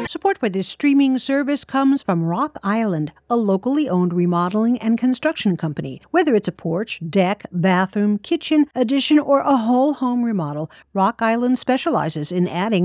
Support for this streaming service comes from Rock Island, a locally owned remodeling and construction company. Whether it's a porch, deck, bathroom, kitchen, addition, or a whole home remodel, Rock Island specializes in adding